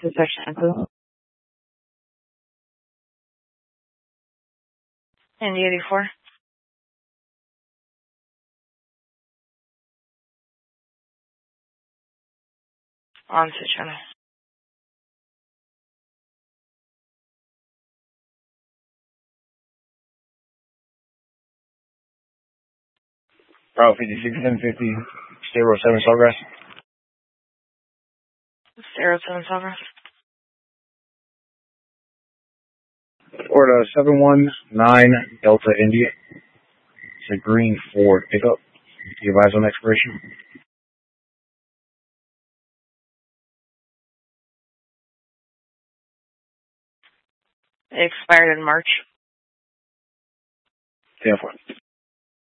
to section info. Indy 84. On to channel. Bravo 56, 750, Stereo 7 Sawgrass. Stereo 7 Sawgrass. Florida 719 Delta India. It's a green Ford pickup. The advise on expiration. It expired in March. 10-4.